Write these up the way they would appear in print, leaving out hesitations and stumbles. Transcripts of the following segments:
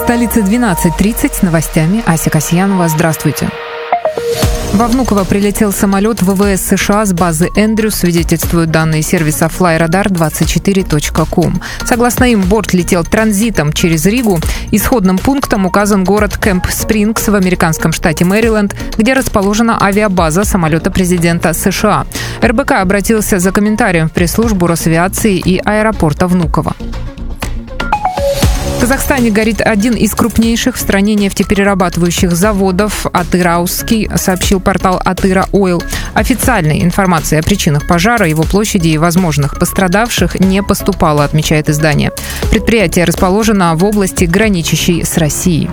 столице 12:30 с новостями. Ася Касьянова. Здравствуйте. Во Внуково прилетел самолет ВВС США с базы Эндрюс, свидетельствуют данные сервиса flyradar24.com. Согласно им, борт летел транзитом через Ригу. Исходным пунктом указан город Кэмп Спрингс в американском штате Мэриленд, где расположена авиабаза самолета президента США. РБК обратился за комментарием в пресс-службу Росавиации и аэропорта Внуково. В Казахстане горит один из крупнейших в стране нефтеперерабатывающих заводов «Атыраусский», сообщил портал «Атыра Ойл». Официальной информации о причинах пожара, его площади и возможных пострадавших не поступало, отмечает издание. Предприятие расположено в области, граничащей с Россией.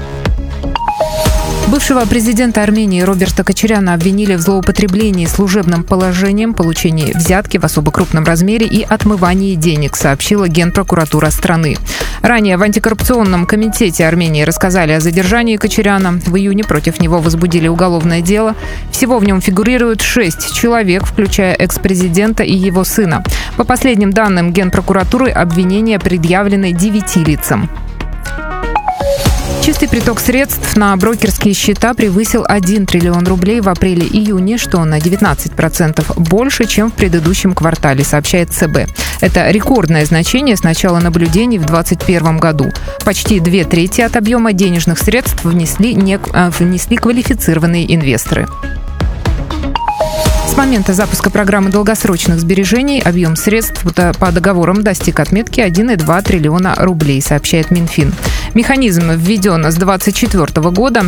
Бывшего президента Армении Роберта Кочаряна обвинили в злоупотреблении служебным положением, получении взятки в особо крупном размере и отмывании денег, сообщила Генпрокуратура страны. Ранее в антикоррупционном комитете Армении рассказали о задержании Кочаряна. В июне против него возбудили уголовное дело. Всего в нем фигурируют 6 человек, включая экс-президента и его сына. По последним данным Генпрокуратуры, обвинения предъявлены 9 лицам. Чистый приток средств на брокерские счета превысил 1 триллион рублей в апреле-июне, что на 19% больше, чем в предыдущем квартале, сообщает ЦБ. Это рекордное значение с начала наблюдений в 2021 году. Почти 2/3 от объема денежных средств внесли квалифицированные инвесторы. С момента запуска программы долгосрочных сбережений объем средств по договорам достиг отметки 1,2 триллиона рублей, сообщает Минфин. Механизм введен с 2024 года.